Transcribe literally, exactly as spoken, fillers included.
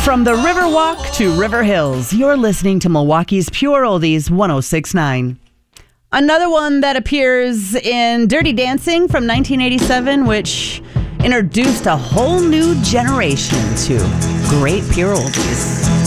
From the Riverwalk to River Hills, you're listening to Milwaukee's Pure Oldies one oh six point nine. Another one that appears in Dirty Dancing from nineteen eighty-seven, which introduced a whole new generation to great pure oldies.